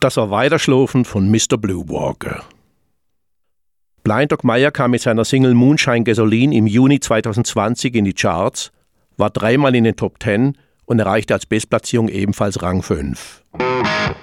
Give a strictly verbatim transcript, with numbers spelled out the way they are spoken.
Das war Weiterschlafen von Mister Blue Walker. Blind Dog Meyer kam mit seiner Single Moonshine Gasoline im Juni zweitausendzwanzig in die Charts, war dreimal in den Top Ten und erreichte als Bestplatzierung ebenfalls Rang fünf.